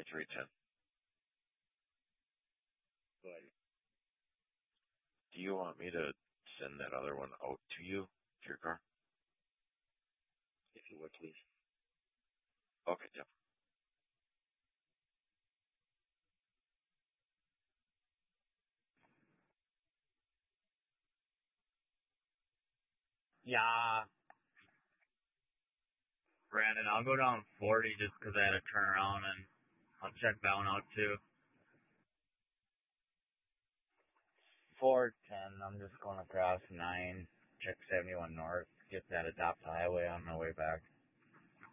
310. Go ahead. Do you want me to send that other one out to you, to your car? If you would, please. Okay, yeah. Yeah. Brandon, I'll go down 40 just 'cause I had to turn around, and I'll check that one out too. 410, I'm just going across 9, check 71 north, get that Adopt Highway on my way back.